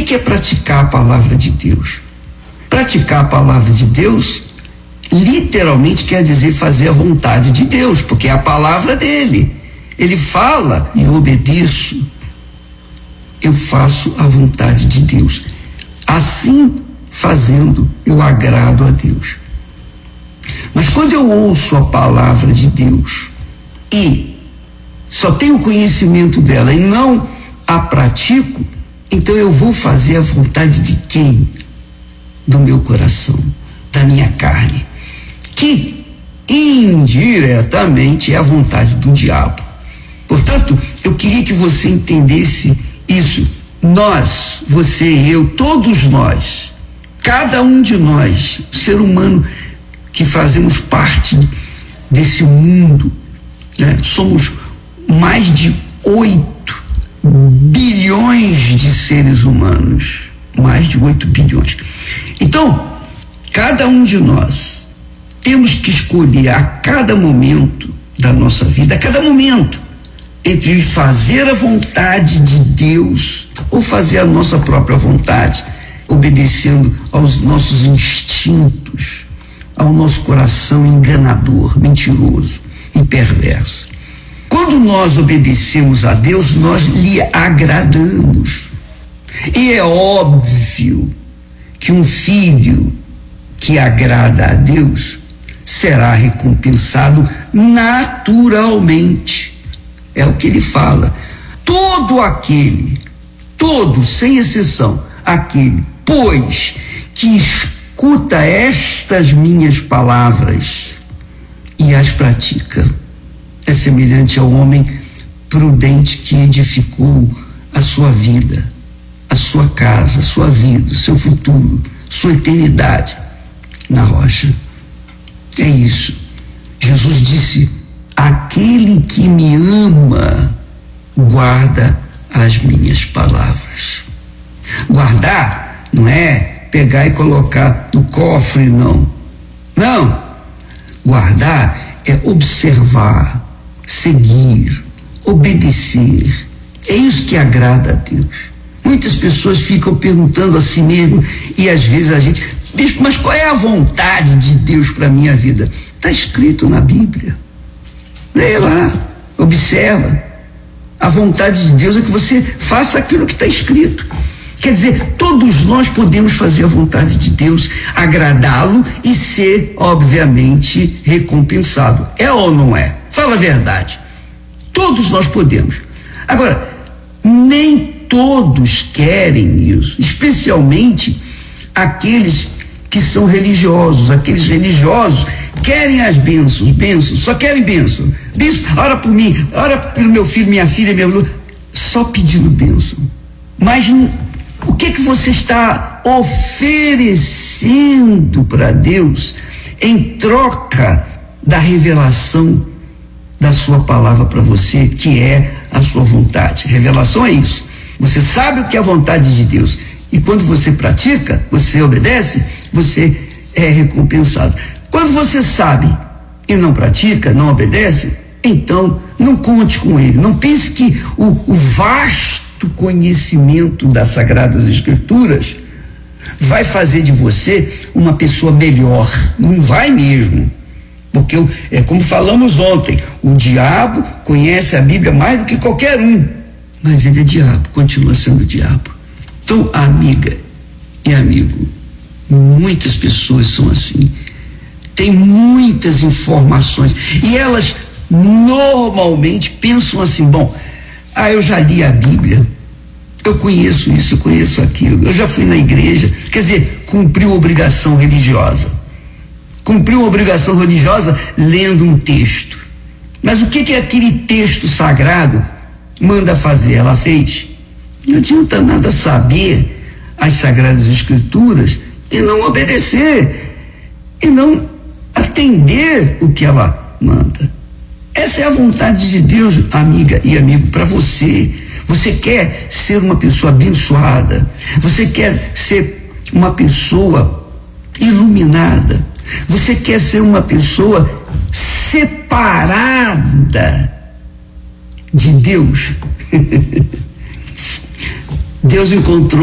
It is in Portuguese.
que é praticar a palavra de Deus? Praticar a palavra de Deus literalmente quer dizer fazer a vontade de Deus, porque é a palavra dele. Ele fala e eu obedeço. Eu faço a vontade de Deus. Assim fazendo, eu agrado a Deus. Mas quando eu ouço a palavra de Deus e só tenho conhecimento dela e não a pratico, então eu vou fazer a vontade de quem? Do meu coração, da minha carne, que indiretamente é a vontade do diabo. Portanto, eu queria que você entendesse isso. Nós, você e eu, todos nós, cada um de nós, ser humano que fazemos parte desse mundo, né? Somos mais de 8 bilhões de seres humanos, mais de 8 bilhões. Então, cada um de nós temos que escolher a cada momento da nossa vida, a cada momento, entre fazer a vontade de Deus ou fazer a nossa própria vontade, obedecendo aos nossos instintos, ao nosso coração enganador, mentiroso e perverso. Quando nós obedecemos a Deus, nós lhe agradamos. E é óbvio que um filho que agrada a Deus será recompensado naturalmente. É o que ele fala. Todo, sem exceção, aquele, pois, que escuta estas minhas palavras e as pratica, é semelhante ao homem prudente que edificou a sua vida, a sua casa, a sua vida, o seu futuro, sua eternidade na rocha. É isso. Jesus disse: aquele que me ama guarda as minhas palavras. Guardar não é pegar e colocar no cofre, não. Não. Guardar é observar, seguir, obedecer. É isso que agrada a Deus. Muitas pessoas ficam perguntando a si mesmo, e às vezes a gente: bispo, mas qual é a vontade de Deus para a minha vida? Está escrito na Bíblia. Leia lá, observa. A vontade de Deus é que você faça aquilo que está escrito. Quer dizer, todos nós podemos fazer a vontade de Deus, agradá-lo e ser, obviamente, recompensado. É ou não é? Fala a verdade. Todos nós podemos. Agora, nem todos querem isso, especialmente aqueles que são religiosos. Aqueles religiosos querem as bênçãos, só querem bênção. Bispo, ora por mim, ora pelo meu filho, minha filha, meu filho, só pedindo bênção. Mas o que você está oferecendo para Deus em troca da revelação da sua palavra para você, que é a sua vontade? Revelação é isso. Você sabe o que é a vontade de Deus. E quando você pratica, você obedece, você é recompensado. Quando você sabe e não pratica, não obedece, então não conte com ele. Não pense que o vasto conhecimento das Sagradas Escrituras vai fazer de você uma pessoa melhor. Não vai mesmo. Porque é como falamos ontem, o diabo conhece a Bíblia mais do que qualquer um. Mas ele é diabo, continua sendo diabo. Então, amiga e amigo, muitas pessoas são assim. Tem muitas informações e elas normalmente pensam assim: bom, eu já li a Bíblia, eu conheço isso, eu conheço aquilo, eu já fui na igreja. Quer dizer, cumpriu obrigação religiosa. Cumpriu obrigação religiosa lendo um texto. Mas o que aquele texto sagrado manda fazer? Ela fez. Não adianta nada saber as Sagradas Escrituras e não obedecer, e não atender o que ela manda. Essa é a vontade de Deus, amiga e amigo, para você. Você quer ser uma pessoa abençoada, você quer ser uma pessoa iluminada, você quer ser uma pessoa separada de Deus. Deus encontrou